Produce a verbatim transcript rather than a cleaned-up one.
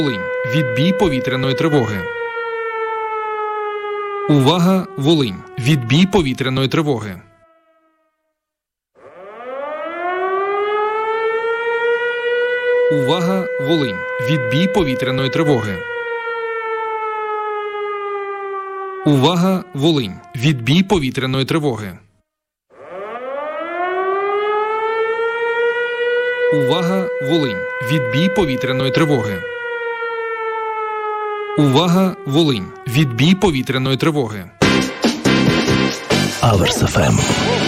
Волинь. Відбій повітряної тривоги. Увага, Волинь. Відбій повітряної тривоги. Увага, Волинь. Відбій повітряної тривоги. Увага, Волинь. Відбій повітряної тривоги. Увага, Волинь. Відбій повітряної тривоги. Увага, Волинь. Відбій повітряної тривоги. Аверс еф ем.